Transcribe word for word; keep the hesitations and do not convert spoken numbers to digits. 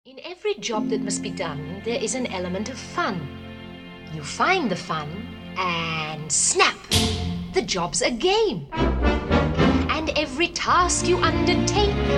In every job that must be done, there is an element of fun. You find the fun, and snap! The job's a game. And every task you undertake